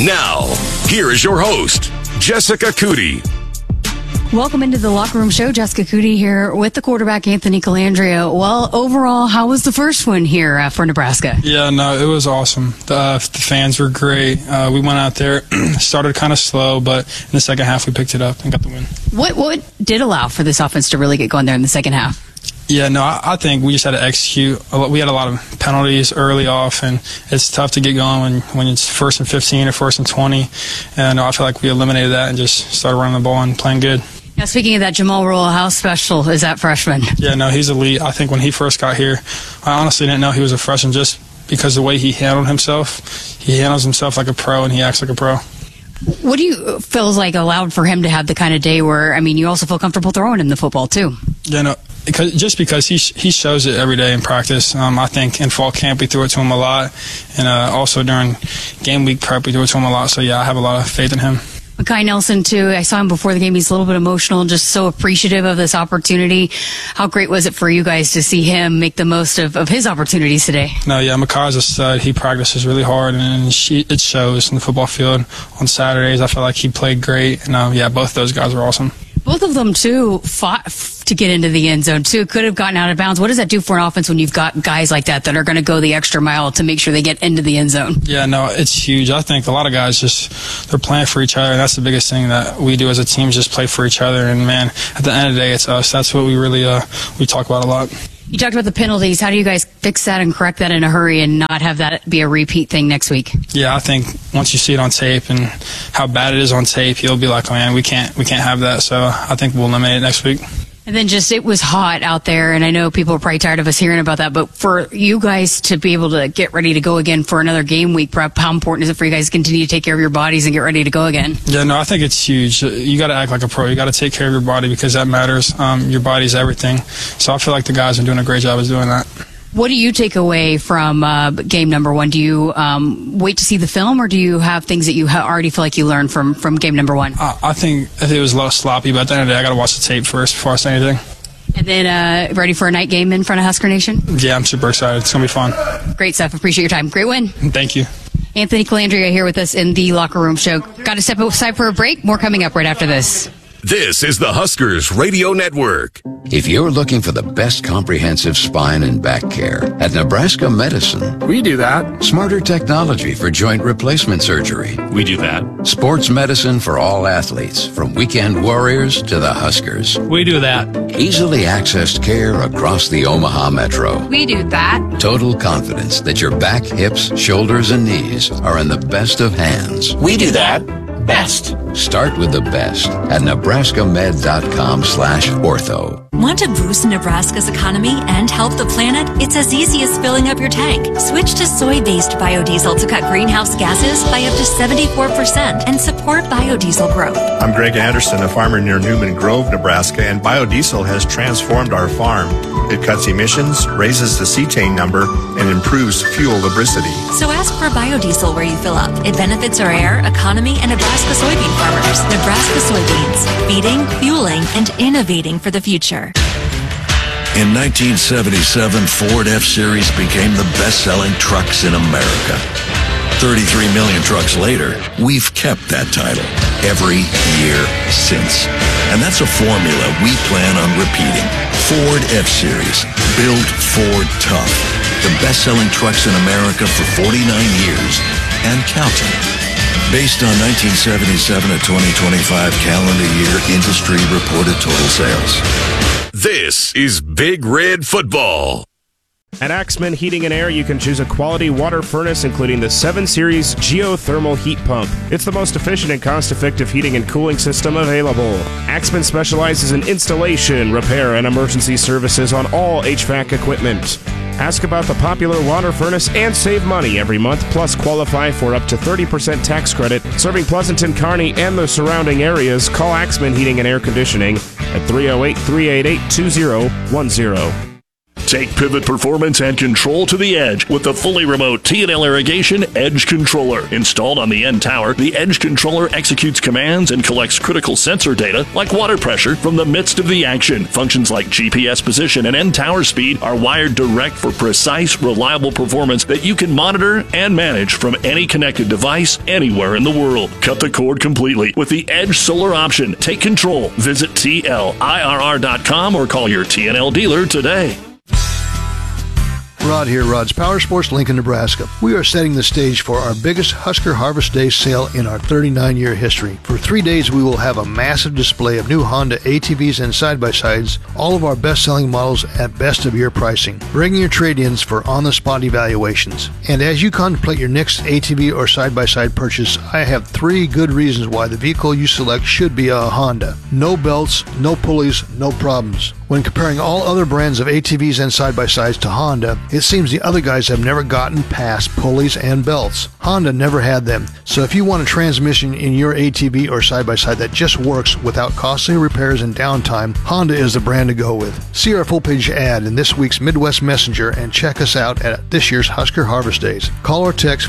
Now, here is your host, Jessica Cootie. Welcome into the Locker Room Show. Jessica Cootie here with the quarterback, Anthony Colandrea. Well, overall, how was the first one here for Nebraska? Yeah, no, it was awesome. The fans were great. We went out there, started kind of slow, but in the second half we picked it up and got the win. What did allow for this offense to really get going there in the second half? Yeah, no, I think we just had to execute. We had a lot of penalties early off, and it's tough to get going when it's 1st and 15 or 1st and 20. And I feel like we eliminated that and just started running the ball and playing good. Now, speaking of that, Jamal Rule, how special is that freshman? Yeah, no, he's elite. I think when he first got here, I honestly didn't know he was a freshman just because the way he handled himself. He handles himself like a pro, and he acts like a pro. What do you feel like allowed for him to have the kind of day where, you also feel comfortable throwing him the football, too? Yeah, no, because he shows it every day in practice. I think in fall camp we threw it to him a lot, and also during game week prep we threw it to him a lot. So, yeah, I have a lot of faith in him. Kai Nelson, too. I saw him before the game. He's a little bit emotional, just so appreciative of this opportunity. How great was it for you guys to see him make the most of his opportunities today? No, yeah, Makai's a stud. He practices really hard, and it shows in the football field. On Saturdays, I felt like he played great. And, yeah, both those guys were awesome. Both of them, too, fought to get into the end zone, too. Could have gotten out of bounds. What does that do for an offense when you've got guys like that are going to go the extra mile to make sure they get into the end zone? Yeah, no, it's huge. I think a lot of guys they're playing for each other, and that's the biggest thing that we do as a team, just play for each other. And, man, at the end of the day, it's us. That's what we really we talk about a lot. You talked about the penalties. How do you guys fix that and correct that in a hurry and not have that be a repeat thing next week? Yeah, I think once you see it on tape and how bad it is on tape, you'll be like, oh, man, we can't have that. So I think we'll eliminate it next week. And then it was hot out there, and I know people are probably tired of us hearing about that, but for you guys to be able to get ready to go again for another game week prep, how important is it for you guys to continue to take care of your bodies and get ready to go again? Yeah, no, I think it's huge. You got to act like a pro. You got to take care of your body because that matters. Your body's everything. So I feel like the guys are doing a great job of doing that. What do you take away from game number one? Do you wait to see the film, or do you have things that you already feel like you learned from game number one? I think it was a little sloppy, but at the end of the day, I got to watch the tape first before I say anything. And then ready for a night game in front of Husker Nation? Yeah, I'm super excited. It's going to be fun. Great stuff. Appreciate your time. Great win. Thank you. Anthony Colandrea here with us in the Locker Room Show. Got to step aside for a break. More coming up right after this. This is the Huskers Radio Network. If you're looking for the best comprehensive spine and back care, at Nebraska Medicine, we do that. Smarter technology for joint replacement surgery. We do that. Sports medicine for all athletes, from weekend warriors to the Huskers. We do that. Easily accessed care across the Omaha Metro. We do that. Total confidence that your back, hips, shoulders, and knees are in the best of hands. We do that. Best. Start with the best at nebraskamed.com/ortho. Want to boost Nebraska's economy and help the planet? It's as easy as filling up your tank. Switch to soy-based biodiesel to cut greenhouse gases by up to 74% and support biodiesel growth. I'm Greg Anderson, a farmer near Newman Grove, Nebraska, and biodiesel has transformed our farm. It cuts emissions, raises the cetane number, and improves fuel lubricity. So ask for biodiesel where you fill up. It benefits our air, economy, and Nebraska soybean farmers. Nebraska soybeans, feeding, fueling, and innovating for the future. In 1977, Ford F-Series became the best-selling trucks in America. 33 million trucks later, we've kept that title every year since. And that's a formula we plan on repeating. Ford F-Series, built Ford tough. The best-selling trucks in America for 49 years and counting. Based on 1977 to 2025 calendar year industry reported total sales. This is Big Red Football. At Axman Heating and Air, you can choose a quality water furnace, including the 7 Series geothermal heat pump. It's the most efficient and cost-effective heating and cooling system available. Axman specializes in installation, repair, and emergency services on all HVAC equipment. Ask about the popular water furnace and save money every month, plus qualify for up to 30% tax credit. Serving Pleasanton, Kearney, and the surrounding areas, call Axman Heating and Air Conditioning at 308-388-2010. Take pivot performance and control to the edge with the fully remote T&L Irrigation Edge Controller. Installed on the end tower, the Edge Controller executes commands and collects critical sensor data like water pressure from the midst of the action. Functions like GPS position and end tower speed are wired direct for precise, reliable performance that you can monitor and manage from any connected device anywhere in the world. Cut the cord completely with the Edge Solar option. Take control. Visit TLIRR.com or call your T&L dealer today. Rod here, Rod's Power Sports, Lincoln, Nebraska. We are setting the stage for our biggest Husker Harvest Day sale in our 39-year history. For 3 days, we will have a massive display of new Honda ATVs and side-by-sides, all of our best-selling models at best-of-year pricing. Bring your trade-ins for on-the-spot evaluations. And as you contemplate your next ATV or side-by-side purchase, I have 3 good reasons why the vehicle you select should be a Honda. No belts, no pulleys, no problems. When comparing all other brands of ATVs and side-by-sides to Honda, it seems the other guys have never gotten past pulleys and belts. Honda never had them. So if you want a transmission in your ATV or side-by-side that just works without costly repairs and downtime, Honda is the brand to go with. See our full-page ad in this week's Midwest Messenger and check us out at this year's Husker Harvest Days. Call or text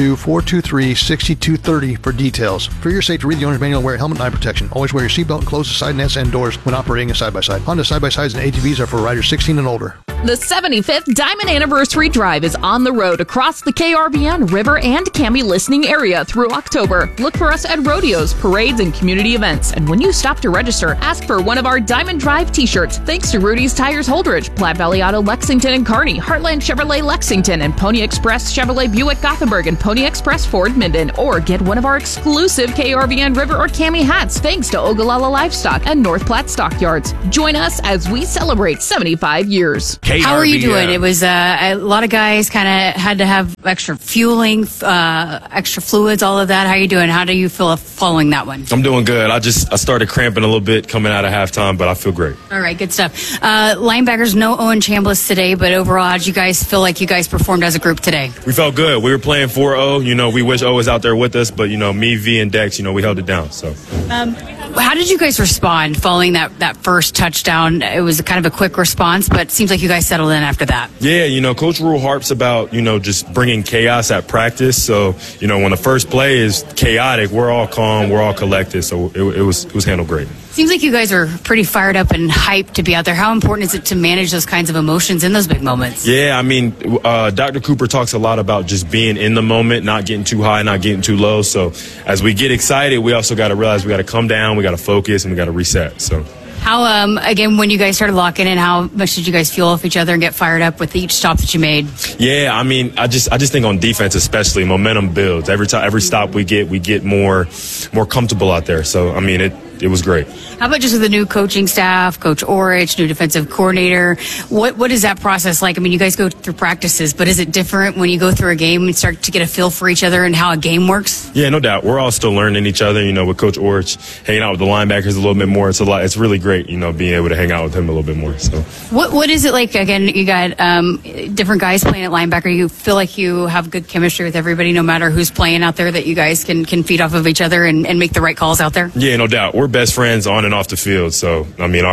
402-423-6230 for details. For your safety, read the owner's manual and wear a helmet and eye protection. Always wear your seatbelt and close the side nets and doors when operating a side-by-side. Honda side-by-sides and ATVs are for riders 16 and older. The 75th Diamond Anniversary Drive is on the road across the KRVN, River, and Cami listening area through October. Look for us at rodeos, parades, and community events. And when you stop to register, ask for one of our Diamond Drive t-shirts. Thanks to Rudy's Tires Holdridge, Platte Valley Auto Lexington and Kearney, Heartland Chevrolet Lexington, and Pony Express Chevrolet Buick Gothenburg, and Pony Express Ford Minden. Or get one of our exclusive KRVN River or Cami hats thanks to Ogallala Livestock and North Platte Stockyards. Join us as we celebrate 75 years. How are you doing? It was a lot of guys kind of had to have extra fueling, extra fluids, all of that. How are you doing? How do you feel following that one? I'm doing good. I started cramping a little bit coming out of halftime, but I feel great. All right, good stuff. Linebackers, no Owen Chambliss today, but overall, how did you guys feel like you guys performed as a group today? We felt good. We were playing 4-0. We wish O was out there with us, but, me, V, and Dex, we held it down. So. How did you guys respond following that first touchdown? It was kind of a quick response, but it seems like you guys settled in after that. Yeah, Coach Rule harps about, just bringing chaos at practice. So, when the first play is chaotic, we're all calm, we're all collected. So it was handled great. Seems like you guys are pretty fired up and hyped to be out there. How important is it to manage those kinds of emotions in those big moments? Yeah, Dr. Cooper talks a lot about just being in the moment, not getting too high, not getting too low. So as we get excited, we also got to realize we got to come down, we got to focus, and we got to reset. So. How, again, when you guys started locking in, how much did you guys fuel off each other and get fired up with each stop that you made? Yeah, I just think on defense especially, momentum builds. Every stop we get more comfortable out there. So, it was great. How about just with the new coaching staff, Coach Orich, new defensive coordinator? What is that process like? You guys go through practices, but is it different when you go through a game and start to get a feel for each other and how a game works? Yeah, no doubt. We're all still learning each other, with Coach Orich, hanging out with the linebackers a little bit more. It's really great, being able to hang out with him a little bit more. So, what is it like? Again, you got different guys playing at linebacker. You feel like you have good chemistry with everybody, no matter who's playing out there, that you guys can feed off of each other and make the right calls out there? Yeah, no doubt. We're best friends on and off the field. So,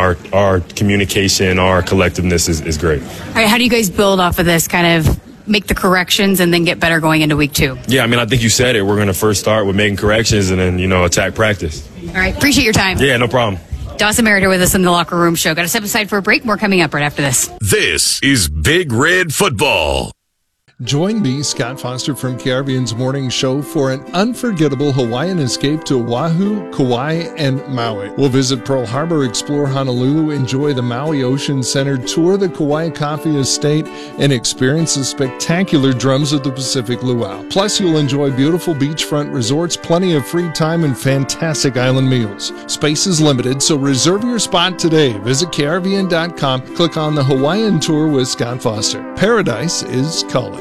our communication, our collectiveness is great. All right, how do you guys build off of this, kind of make the corrections and then get better going into week 2? Yeah, I think you said it. We're going to first start with making corrections and then, attack practice. All right, appreciate your time. Yeah, no problem. Dawson Merritt here with us in the Locker Room Show. Got to step aside for a break. More coming up right after this. This is Big Red Football. Join me, Scott Foster from KRVN's Morning Show, for an unforgettable Hawaiian escape to Oahu, Kauai, and Maui. We'll visit Pearl Harbor, explore Honolulu, enjoy the Maui Ocean Center, tour the Kauai Coffee Estate, and experience the spectacular drums of the Pacific Luau. Plus, you'll enjoy beautiful beachfront resorts, plenty of free time, and fantastic island meals. Space is limited, so reserve your spot today. Visit KRVN.com, click on the Hawaiian Tour with Scott Foster. Paradise is calling.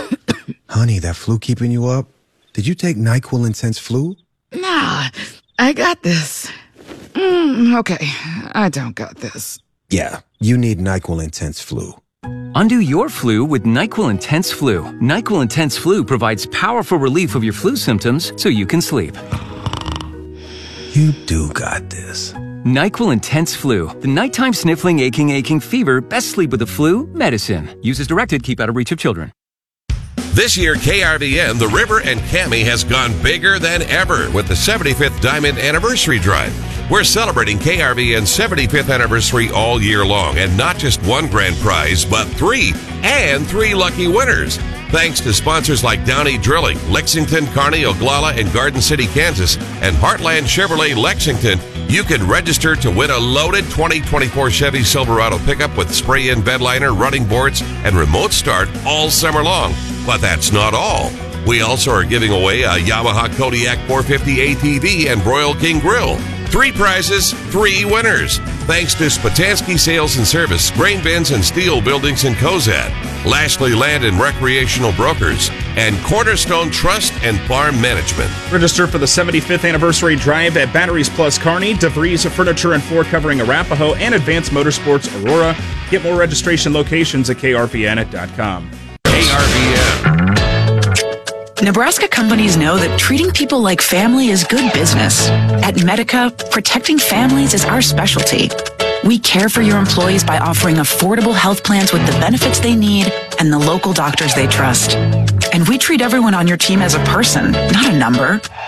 Honey, that flu keeping you up? Did you take NyQuil Intense Flu? Nah, I got this. Okay, I don't got this. Yeah, you need NyQuil Intense Flu. Undo your flu with NyQuil Intense Flu. NyQuil Intense Flu provides powerful relief of your flu symptoms so you can sleep. You do got this. NyQuil Intense Flu. The nighttime sniffling, aching fever. Best sleep with the flu. Medicine. Use as directed. Keep out of reach of children. This year, KRVN, The River, and Cammie has gone bigger than ever with the 75th Diamond Anniversary Drive. We're celebrating KRVN's 75th anniversary all year long, and not just one grand prize, but three lucky winners. Thanks to sponsors like Downey Drilling, Lexington, Kearney, Oglala, and Garden City, Kansas, and Heartland Chevrolet Lexington, you can register to win a loaded 2024 Chevy Silverado pickup with spray-in bed liner, running boards, and remote start all summer long. But that's not all. We also are giving away a Yamaha Kodiak 450 ATV and Royal King Grill. 3 prizes, 3 winners. Thanks to Spatansky Sales and Service, Grain Bins and Steel Buildings in Cozad, Lashley Land and Recreational Brokers, and Cornerstone Trust and Farm Management. Register for the 75th Anniversary Drive at Batteries Plus Kearney, DeVries Furniture and Floor Covering Arapahoe, and Advanced Motorsports Aurora. Get more registration locations at krvn.com. KRVN. Nebraska companies know that treating people like family is good business. At Medica, protecting families is our specialty. We care for your employees by offering affordable health plans with the benefits they need and the local doctors they trust. And we treat everyone on your team as a person, not a number.